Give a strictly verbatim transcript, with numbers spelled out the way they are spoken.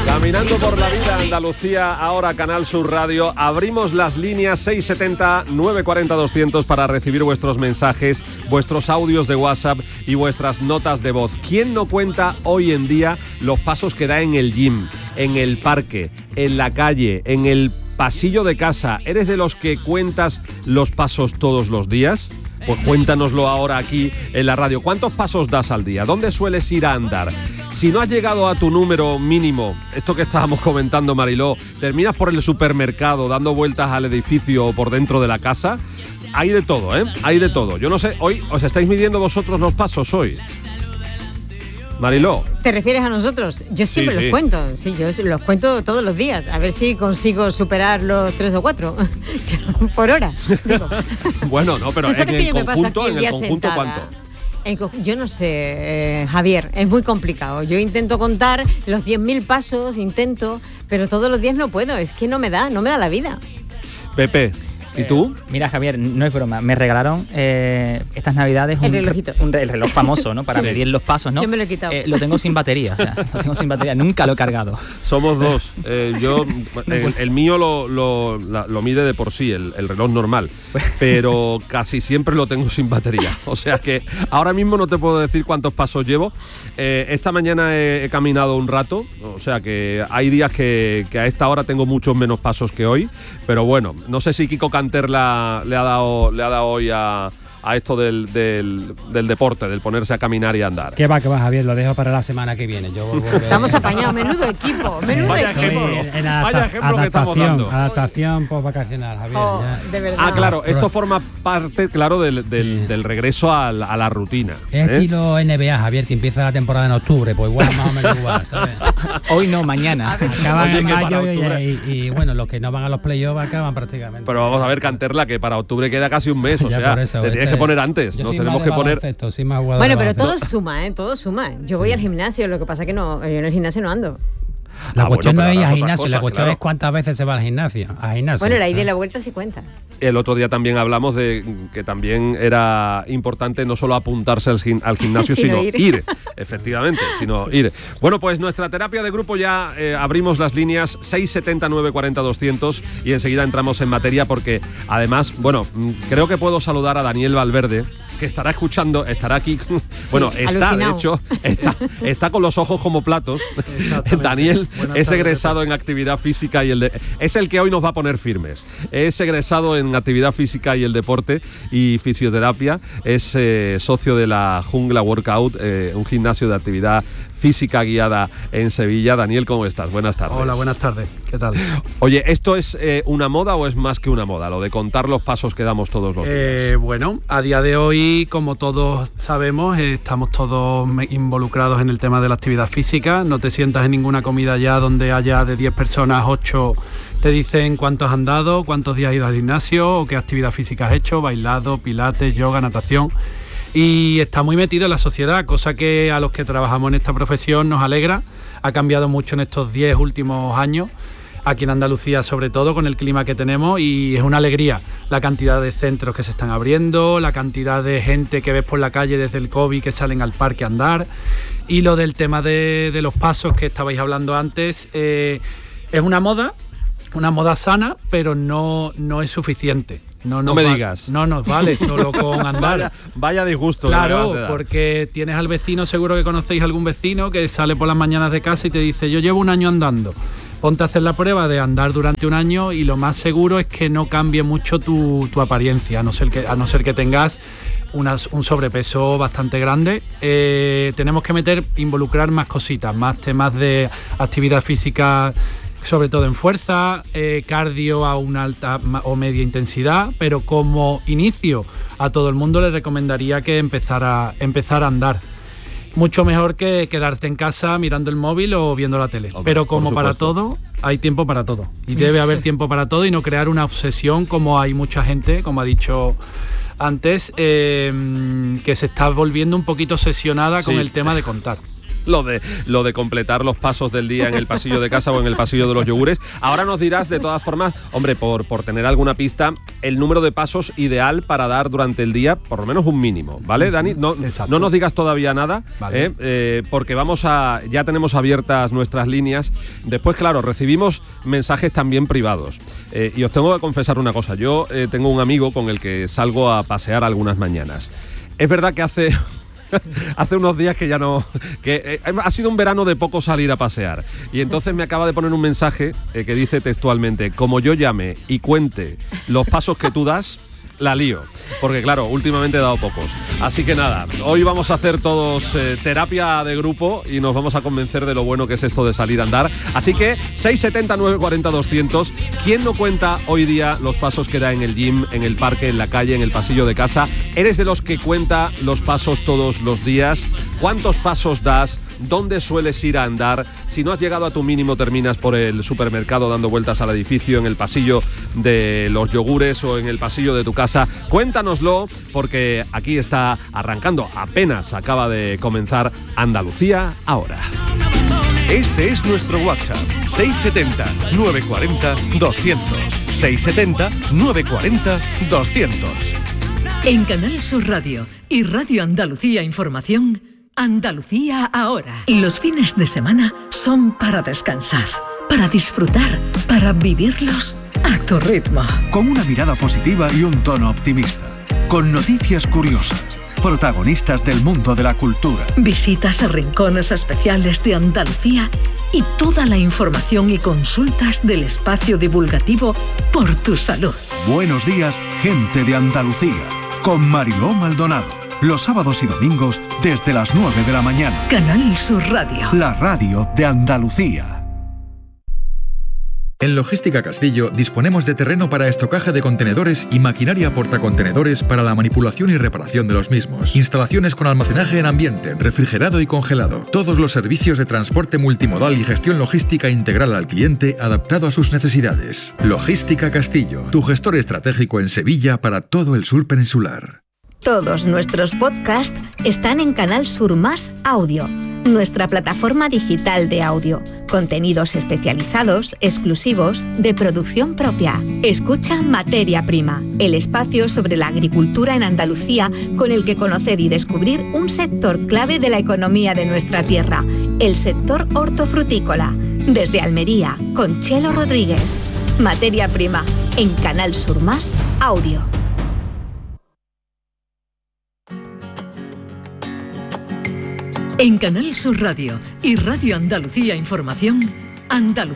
Caminando por la vida, Andalucía, ahora Canal Sur Radio. Abrimos las líneas seis setenta, nueve cuarenta, doscientos para recibir vuestros mensajes, vuestros audios de WhatsApp y vuestras notas de voz. ¿Quién no cuenta hoy en día los pasos que da en el gym, en el parque, en la calle, en el pasillo de casa? ¿Eres de los que cuentas los pasos todos los días? Pues cuéntanoslo ahora aquí en la radio. ¿Cuántos pasos das al día? ¿Dónde sueles ir a andar? Si no has llegado a tu número mínimo, esto que estábamos comentando, Mariló, terminas por el supermercado dando vueltas al edificio o por dentro de la casa. Hay de todo, ¿eh? Hay de todo. Yo no sé, hoy os estáis midiendo vosotros los pasos hoy. Mariló. ¿Te refieres a nosotros? Yo siempre sí, los sí. cuento, sí, yo los cuento todos los días, a ver si consigo superar los tres o cuatro por hora. Digo. Bueno, no, pero en el conjunto, en el conjunto, ¿cuánto? En, yo no sé, eh, Javier, es muy complicado. Yo intento contar los diez mil pasos, intento, pero todos los días no puedo, es que no me da, no me da la vida. Pepe. ¿Y tú? Eh, mira, Javier, no es broma, me regalaron eh, estas navidades un, el, relojito. un el reloj famoso, ¿no? Para sí. medir los pasos, ¿no? Yo me lo he quitado. Eh, lo tengo sin batería, o sea, lo tengo sin batería, nunca lo he cargado. Somos dos. Eh, yo, el, el mío lo, lo, lo mide de por sí, el, el reloj normal, pero casi siempre lo tengo sin batería. O sea que ahora mismo no te puedo decir cuántos pasos llevo. Eh, esta mañana he, he caminado un rato, o sea que hay días que, que a esta hora tengo muchos menos pasos que hoy, pero bueno, no sé si Kiko Canterla le ha dado le ha dado hoy a, a esto del, del, del deporte, del ponerse a caminar y a andar. ¿Qué va, que va, Javier? Lo dejo para la semana que viene. Yo volvo a ver. Estamos apañados, menudo equipo, menudo vaya equipo. Ejemplo, en, en adapta- vaya ejemplo que estamos dando. Adaptación post-vacacional, Javier. Oh, de verdad. Ah, claro, esto forma parte, claro, del, del, sí. del regreso a la, a la rutina. Es ¿eh? estilo N B A, Javier, que empieza la temporada en octubre, pues igual, más o menos igual, ¿sabes? Hoy no, mañana. Acaban en mayo y, y, y, bueno, los que no van a los playoffs acaban prácticamente. Pero vamos a ver, Canterla, que para octubre queda casi un mes, o sea, eso, te tienes este, que poner antes, nos tenemos que poner... Sí, más bueno, pero todo suma, ¿eh? Todo suma. Yo voy sí. al gimnasio, lo que pasa es que no, yo en el gimnasio no ando. La ah, cuestión bueno, no es ir al gimnasio, cosas, la cuestión claro. es cuántas veces se va al gimnasio. Al gimnasio bueno, la ida y la vuelta sí cuenta. El otro día también hablamos de que también era importante no solo apuntarse al, gim- al gimnasio, sino, sino ir. ir, efectivamente, sino sí. ir. Bueno, pues nuestra terapia de grupo ya eh, abrimos las líneas seis setenta, nueve cuarenta, doscientos y enseguida entramos en materia porque además, bueno, creo que puedo saludar a Daniel Valverde, que estará escuchando, estará aquí, sí, bueno, está, alucinado. de hecho, está, está con los ojos como platos. Daniel Buenas es egresado tardes. en actividad física y el de, es el que hoy nos va a poner firmes. Es egresado en actividad física y el deporte y fisioterapia. Es eh, socio de la Jungla Workout, eh, un gimnasio de actividad física guiada en Sevilla. Daniel, ¿cómo estás? Buenas tardes. Hola, buenas tardes. ¿Qué tal? Oye, ¿esto es eh, una moda o es más que una moda? Lo de contar los pasos que damos todos los días. Eh, bueno, a día de hoy, como todos sabemos, eh, estamos todos involucrados en el tema de la actividad física. No te sientas en ninguna comida ya donde haya de diez personas, ocho te dicen cuánto has andado, cuántos días has ido al gimnasio o qué actividad física has hecho, bailado, pilates, yoga, natación. Y está muy metido en la sociedad, cosa que a los que trabajamos en esta profesión nos alegra. Ha cambiado mucho en estos diez últimos años, aquí en Andalucía sobre todo, con el clima que tenemos, y es una alegría la cantidad de centros que se están abriendo, la cantidad de gente que ves por la calle desde el COVID que salen al parque a andar, y lo del tema de, de los pasos que estabais hablando antes, eh, es una moda, una moda sana, pero no, no es suficiente. No, no me va, digas. No nos vale solo con andar. Vaya, vaya disgusto. Claro, porque tienes al vecino, seguro que conocéis algún vecino que sale por las mañanas de casa y te dice, yo llevo un año andando. Ponte a hacer la prueba de andar durante un año y lo más seguro es que no cambie mucho tu, tu apariencia, a no ser que, a no ser que tengas unas, un sobrepeso bastante grande. Eh, tenemos que meter, involucrar más cositas, más temas de actividad física, sobre todo en fuerza, eh, cardio a una alta o media intensidad, pero como inicio a todo el mundo le recomendaría que empezara, empezara a andar. Mucho mejor que quedarte en casa mirando el móvil o viendo la tele. Okay, pero como para todo, hay tiempo para todo. Y debe haber tiempo para todo y no crear una obsesión como hay mucha gente, como ha dicho antes, eh, que se está volviendo un poquito obsesionada sí. con el tema de contar. lo de lo de completar los pasos del día en el pasillo de casa o en el pasillo de los yogures. Ahora nos dirás, de todas formas, hombre, por, por tener alguna pista, el número de pasos ideal para dar durante el día, por lo menos un mínimo, ¿vale, Dani? No, no nos digas todavía nada, vale. eh, eh, porque vamos a ya tenemos abiertas nuestras líneas. Después, claro, recibimos mensajes también privados. Eh, y os tengo que confesar una cosa. Yo eh, tengo un amigo con el que salgo a pasear algunas mañanas. Es verdad que hace... hace unos días que ya no... que eh, ha sido un verano de poco salir a pasear. Y entonces me acaba de poner un mensaje eh, que dice textualmente: como yo llame y cuente los pasos que tú das, la lío. Porque claro, últimamente he dado pocos. Así que nada, hoy vamos a hacer todos eh, terapia de grupo y nos vamos a convencer de lo bueno que es esto de salir a andar. Así que seis setenta, nueve cuarenta, doscientos. ¿Quién no cuenta hoy día los pasos que da en el gym, en el parque, en la calle, en el pasillo de casa? ¿Eres de los que cuenta los pasos todos los días? ¿Cuántos pasos das? ¿Dónde sueles ir a andar? Si no has llegado a tu mínimo, terminas por el supermercado dando vueltas al edificio, en el pasillo de los yogures o en el pasillo de tu casa. Cuéntanoslo, porque aquí está arrancando, apenas acaba de comenzar Andalucía Ahora. Este es nuestro WhatsApp, seis setenta, nueve cuarenta, doscientos. seis setenta, nueve cuarenta, doscientos. En Canal Sur Radio y Radio Andalucía Información, Andalucía Ahora. Los fines de semana son para descansar, para disfrutar, para vivirlos a tu ritmo. Con una mirada positiva y un tono optimista. Con noticias curiosas. Protagonistas del mundo de la cultura. Visitas a rincones especiales de Andalucía y toda la información y consultas del espacio divulgativo Por tu Salud. Buenos días, gente de Andalucía. Con Mariló Maldonado. Los sábados y domingos desde las nueve de la mañana. Canal Sur Radio. La radio de Andalucía. En Logística Castillo disponemos de terreno para estocaje de contenedores y maquinaria portacontenedores para la manipulación y reparación de los mismos. Instalaciones con almacenaje en ambiente, refrigerado y congelado. Todos los servicios de transporte multimodal y gestión logística integral al cliente adaptado a sus necesidades. Logística Castillo, tu gestor estratégico en Sevilla para todo el sur peninsular. Todos nuestros podcasts están en Canal Sur Más Audio, nuestra plataforma digital de audio. Contenidos especializados, exclusivos, de producción propia. Escucha Materia Prima, el espacio sobre la agricultura en Andalucía con el que conocer y descubrir un sector clave de la economía de nuestra tierra, el sector hortofrutícola. Desde Almería, con Chelo Rodríguez. Materia Prima, en Canal Sur Más Audio. En Canal Sur Radio y Radio Andalucía Información, Andalucía.